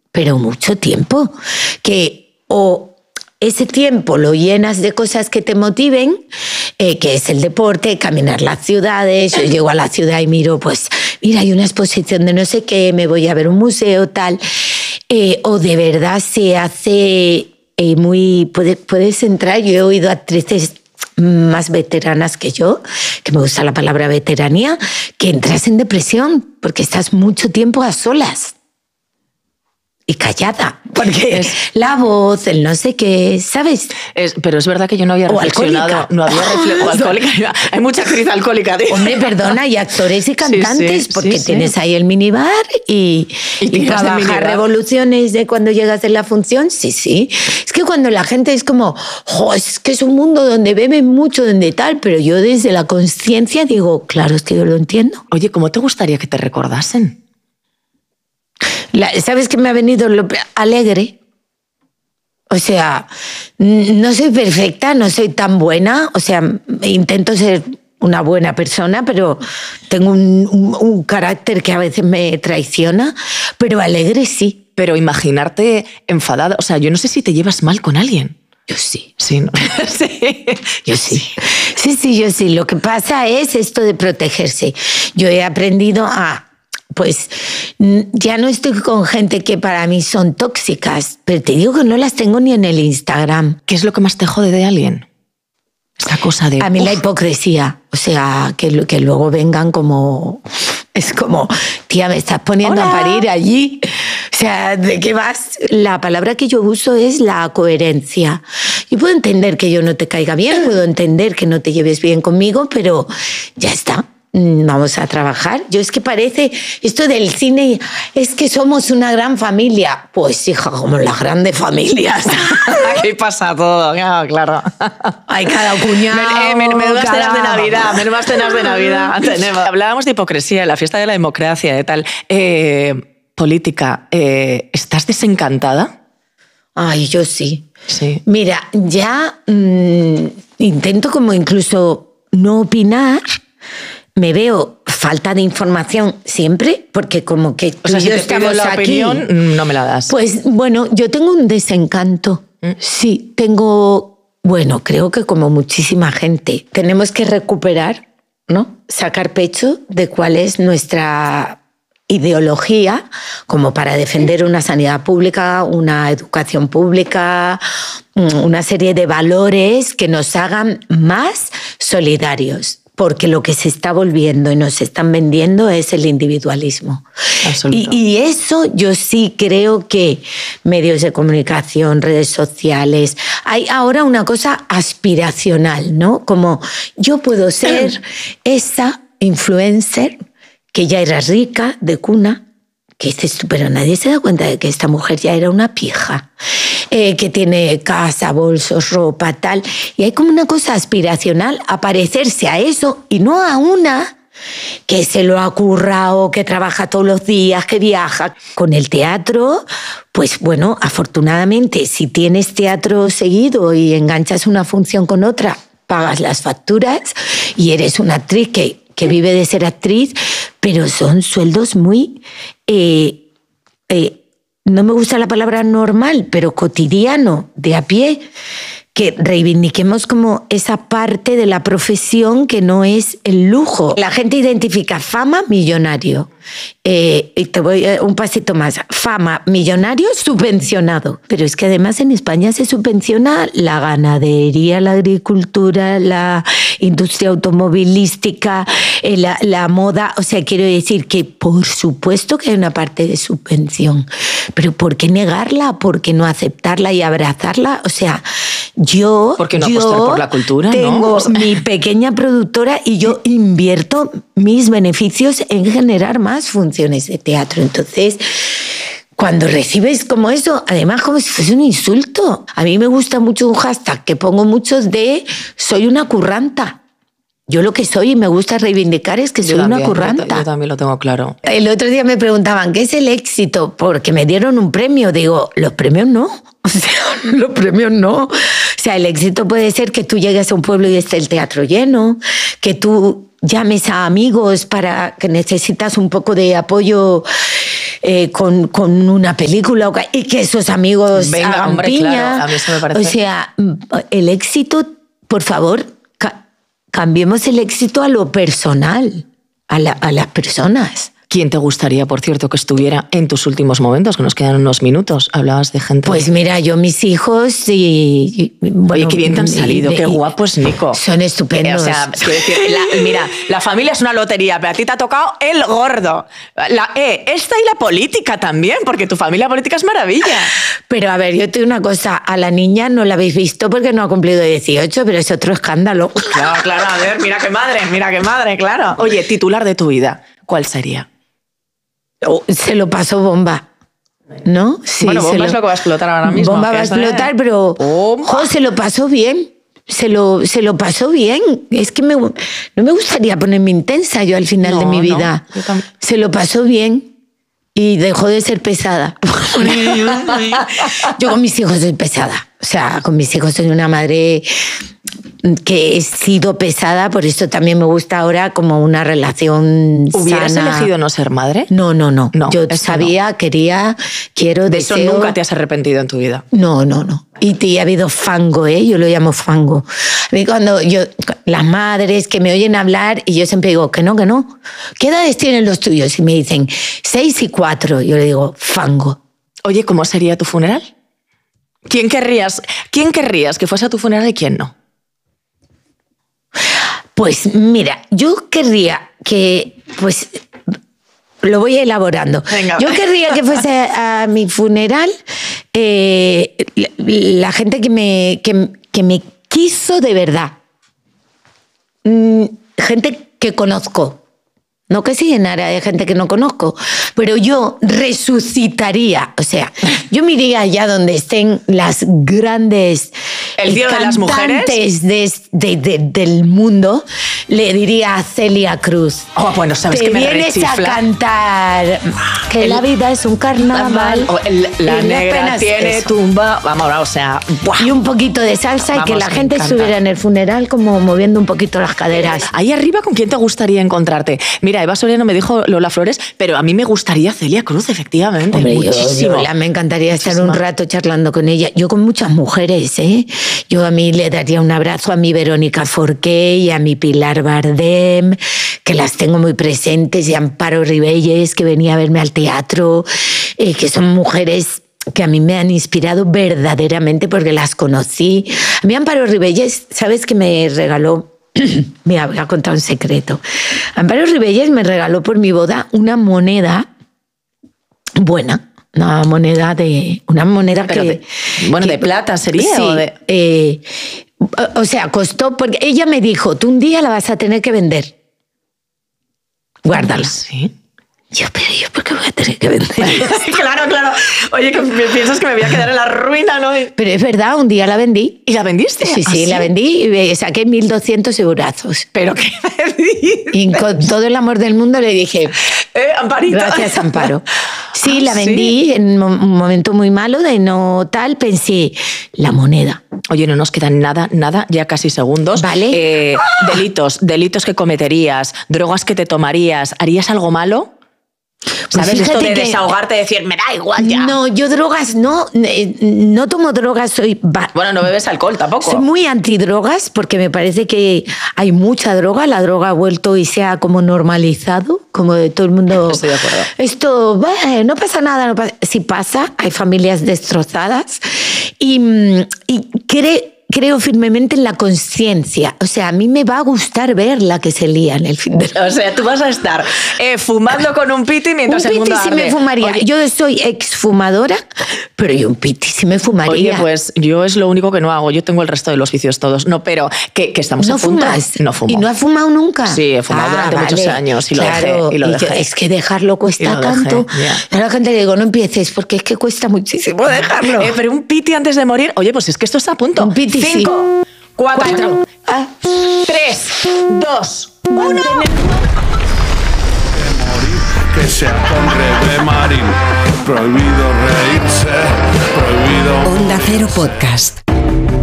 pero mucho tiempo. Que o ese tiempo lo llenas de cosas que te motiven, que es el deporte, caminar las ciudades. Yo llego a la ciudad y miro, pues, mira, hay una exposición de no sé qué, me voy a ver un museo, tal. O de verdad se hace muy... Puedes entrar, yo he oído actrices más veteranas que yo, que me gusta la palabra veteranía, que entras en depresión porque estás mucho tiempo a solas y callada, porque la voz, el no sé qué, ¿sabes? Pero es verdad que yo no había reflexionado. Alcohólica. No había reflexionado. Alcohólica. Hay mucha actriz alcohólica. Hombre, perdona, y actores y cantantes, sí, porque sí. tienes ahí el minibar y trabajar revoluciones de cuando llegas en la función. Sí. Es que cuando la gente es como, es que es un mundo donde beben mucho, donde tal, pero yo desde la conciencia digo, claro, es que yo lo entiendo. Oye, ¿cómo te gustaría que te recordasen? ¿Sabes qué me ha venido? Alegre. O sea, no soy perfecta, no soy tan buena. O sea, intento ser una buena persona, pero tengo un carácter que a veces me traiciona. Pero alegre sí. Pero imaginarte enfadada. O sea, yo no sé si te llevas mal con alguien. Yo sí. Sí, ¿no? Sí. Yo sí. Sí, yo sí. Lo que pasa es esto de protegerse. Yo he aprendido a... Pues ya no estoy con gente que para mí son tóxicas, pero te digo que no las tengo ni en el Instagram. ¿Qué es lo que más te jode de alguien? Esa cosa de... A mí la hipocresía, o sea, que luego vengan como... Es como, tía, me estás poniendo a parir allí. O sea, ¿de qué vas? La palabra que yo uso es la coherencia. Yo puedo entender que yo no te caiga bien, puedo entender que no te lleves bien conmigo, pero ya está. Vamos a trabajar. Yo es que parece esto del cine, es que somos una gran familia. Pues hija, como las grandes familias. Aquí pasa todo, claro. Hay cada cuñado. Menudas cenas de Navidad, menudas cenas de Navidad. Hablábamos de hipocresía, la fiesta de la democracia y tal. Política, ¿estás desencantada? Ay, yo sí. Sí. Mira, ya intento como incluso no opinar. Me veo falta de información siempre, porque como que tú y yo estamos la aquí, opinión, no me la das. Pues bueno, yo tengo un desencanto. Sí, tengo, bueno, creo que como muchísima gente, tenemos que recuperar, ¿no? Sacar pecho de cuál es nuestra ideología como para defender una sanidad pública, una educación pública, una serie de valores que nos hagan más solidarios. Porque lo que se está volviendo y nos están vendiendo es el individualismo. Y eso yo sí creo que medios de comunicación, redes sociales, hay ahora una cosa aspiracional, ¿no? Como yo puedo ser esa influencer que ya era rica de cuna, que dices tú, pero nadie se da cuenta de que esta mujer ya era una pija, que tiene casa, bolsos, ropa, tal. Y hay como una cosa aspiracional a parecerse a eso y no a una que se lo ha currado, que trabaja todos los días, que viaja. Con el teatro, pues bueno, afortunadamente, si tienes teatro seguido y enganchas una función con otra, pagas las facturas y eres una actriz que vive de ser actriz, pero son sueldos muy... no me gusta la palabra normal, pero cotidiano, de a pie, que reivindiquemos como esa parte de la profesión que no es el lujo. La gente identifica fama, millonario. Y te voy un pasito más. Fama, millonario, subvencionado. Pero es que además en España se subvenciona la ganadería, la agricultura, la industria automovilística, la moda. O sea, quiero decir que por supuesto que hay una parte de subvención. Pero ¿por qué negarla? ¿Por qué no aceptarla y abrazarla? O sea, yo... ¿Por qué no apostar por la cultura? Tengo ¿no? mi pequeña productora y yo invierto mis beneficios en generar más funciones de teatro. Entonces, cuando recibes como eso, además como si fuese un insulto. A mí me gusta mucho un hashtag que pongo muchos de soy una curranta. Yo lo que soy y me gusta reivindicar es que soy una curranta. Yo también lo tengo claro. El otro día me preguntaban, ¿qué es el éxito? Porque me dieron un premio. Digo, los premios no. O sea, los premios no. O sea, el éxito puede ser que tú llegues a un pueblo y esté el teatro lleno, que tú llames a amigos para que necesitas un poco de apoyo con una película y que esos amigos hagan hombre, piña. claro, a mí eso me parece. O sea, el éxito, por favor, cambiemos el éxito a lo personal, a las personas. ¿Quién te gustaría, por cierto, que estuviera en tus últimos momentos? Que nos quedan unos minutos. Hablabas de gente... Pues mira, yo mis hijos bueno, oye, qué bien te han salido, qué guapo es Nico. Son estupendos. O sea, quiero decir, mira, la familia es una lotería, pero a ti te ha tocado el gordo. Esta y la política también, porque tu familia política es maravilla. Pero a ver, yo te digo una cosa, a la niña no la habéis visto porque no ha cumplido 18, pero es otro escándalo. Claro, a ver, mira qué madre, claro. Oye, titular de tu vida, ¿cuál sería? Se lo pasó bomba, ¿no? Sí, bueno, bomba es lo que va a explotar ahora mismo. Bomba va a explotar, pero se lo pasó bien. Se lo pasó bien. Es que no me gustaría ponerme intensa yo al final de mi vida. Se lo pasó bien y dejó de ser pesada. Yo con mis hijos soy pesada. O sea, con mis hijos soy una madre que he sido pesada, por eso también me gusta ahora como una relación ¿Hubieras sana. elegido no ser madre? No. Yo sabía, quería, quiero, de eso deseo. nunca te has arrepentido en tu vida. No. Y ha habido fango, yo lo llamo fango. A mí las madres que me oyen hablar y yo siempre digo que no. ¿Qué edades tienen los tuyos? Y me dicen 6 y 4. Yo le digo fango. Oye, ¿cómo sería tu funeral? ¿Quién querrías que fuese a tu funeral y quién no? Pues mira, yo querría que, pues, lo voy elaborando. Venga. Yo querría que fuese a mi funeral la gente que me quiso de verdad. Gente que conozco. No que se llenara de gente que no conozco, pero yo resucitaría. O sea, yo me iría allá donde estén las grandes ¿El Día de las Mujeres? del mundo. Le diría a Celia Cruz. Oh, bueno, sabes que me vienes rechifla. a cantar que la vida es un carnaval. La y negra apenas tiene eso. tumba. Vamos, o sea... ¡buah! Y un poquito de salsa y que Vamos, la me gente encanta. estuviera en el funeral como moviendo un poquito las caderas. Ahí arriba, ¿con quién te gustaría encontrarte? Mira, Eva Soriano me dijo Lola Flores, pero a mí me gustaría Celia Cruz, efectivamente. Hombre, muchísimo. me encantaría estar un rato charlando con ella. Yo con muchas mujeres, ¿eh? Yo a mí le daría un abrazo a mi Verónica Forqué y a mi Pilar Bardem, que las tengo muy presentes, y a Amparo Ribelles, que venía a verme al teatro, que son mujeres que a mí me han inspirado verdaderamente porque las conocí. A mí Amparo Ribelles, ¿sabes que me regaló? Me voy a contar un secreto. Amparo Ribelles me regaló por mi boda una moneda buena, una moneda Pero que... de plata sería. Sí, ¿O de... o sea, costó, porque ella me dijo, tú un día la vas a tener que vender. Guárdala. Sí. Yo, pero yo, ¿por qué voy a tener que vender? Claro. Oye, que piensas que me voy a quedar en la ruina, ¿no? Pero es verdad, un día la vendí. ¿Y la vendiste? Sí, la vendí y saqué 1.200 eurazos. ¿Pero qué me dices? Y con todo el amor del mundo le dije, Amparito. gracias, Amparo. Sí, la vendí en un momento muy malo de no tal, pensé, la moneda. Oye, no nos quedan nada, ya casi segundos. Vale. Delitos que cometerías, drogas que te tomarías, ¿harías algo malo? Pues ¿Sabes? Esto de fíjate que- desahogarte, decir, me da igual ya. No, yo drogas no tomo drogas, Bueno, no bebes alcohol tampoco. soy muy antidrogas porque me parece que hay mucha droga, la droga ha vuelto y se ha como normalizado, como de todo el mundo. Estoy de acuerdo. Esto, no pasa nada, sí pasa, hay familias destrozadas y creo firmemente en la conciencia. O sea, a mí me va a gustar ver la que se lía en el fin de O sea, tú vas a estar fumando con un piti mientras un el mundo piti sí arde. me fumaría. Oye, Yo soy exfumadora, pero yo un piti sí me fumaría. Oye, pues yo es lo único que no hago. Yo tengo el resto de los vicios todos. No, pero que estamos ¿No a punto. fumas? No fumo. ¿Y no has fumado nunca? Sí, he fumado durante muchos años y lo claro, dejé. Y lo yo, dejé. es que dejarlo Y cuesta lo dejé, tanto. ya. A la gente le digo, no empieces, porque es que cuesta muchísimo dejarlo. Pero un piti antes de morir. Oye, pues es que esto está a punto. Un piti, sí. 5, 4, Cuatro. 3, 2, 1. Que sea con Rebe Marín. Prohibido reírse, prohibido. Onda Cero Podcast.